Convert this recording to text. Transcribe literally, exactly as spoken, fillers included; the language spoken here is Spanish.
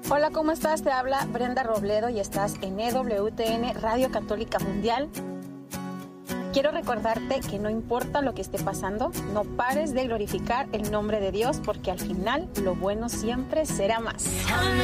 Hola, ¿cómo estás? Te habla Brenda Robledo y estás en E W T N Radio Católica Mundial. Quiero recordarte que no importa lo que esté pasando, no pares de glorificar el nombre de Dios, porque al final lo bueno siempre será más.